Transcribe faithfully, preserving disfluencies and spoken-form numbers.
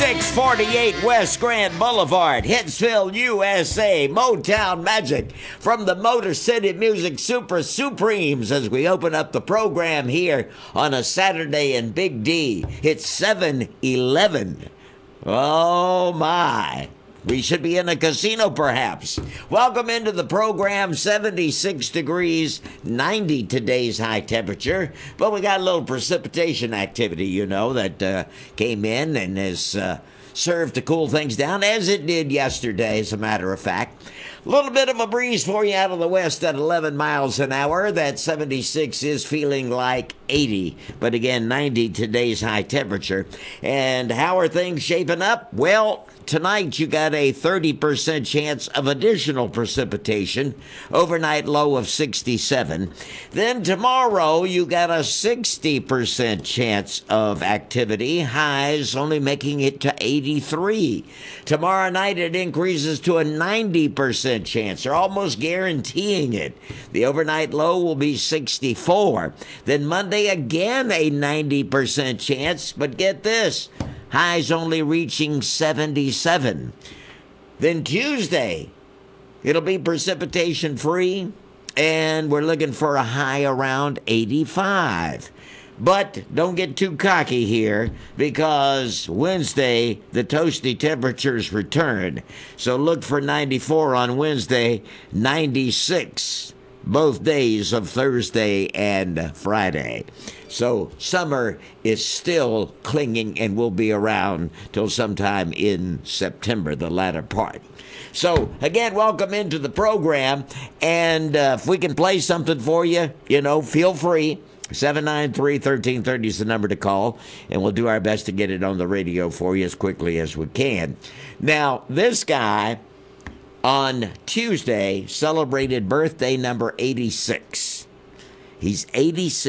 six forty-eight West Grand Boulevard, Hitsville, U S A. Motown Magic from the Motor City Music Super Supremes as we open up the program here on a Saturday in Big D. It's seven eleven. Oh, my. We should be in a casino, perhaps. Welcome into the program. seventy-six degrees, ninety today's high temperature. But we got a little precipitation activity, you know, that uh, came in and has uh, served to cool things down, as it did yesterday, as a matter of fact. A little bit of a breeze for you out of the west at eleven miles an hour. That seventy-six is feeling like eighty. But again, ninety today's high temperature. And how are things shaping up? Well, tonight you got a thirty percent chance of additional precipitation. Overnight low of sixty-seven. Then tomorrow you got a sixty percent chance of activity. Highs only making it to eighty-three. Tomorrow night it increases to a ninety percent chance. They're almost guaranteeing it. The overnight low will be sixty-four. Then Monday again a ninety percent chance. But get this. Highs only reaching seventy-seven. Then Tuesday, it'll be precipitation free, and we're looking for a high around eighty-five. But don't get too cocky here, because Wednesday, the toasty temperatures return. So look for ninety-four on Wednesday, ninety-six both days of Thursday and Friday. So summer is still clinging and will be around till sometime in September, the latter part. So, again, welcome into the program. And uh, if we can play something for you, you know, feel free. seven nine three, one three three zero is the number to call, and we'll do our best to get it on the radio for you as quickly as we can. Now, this guy on Tuesday celebrated birthday number eighty-six. He's eighty-six.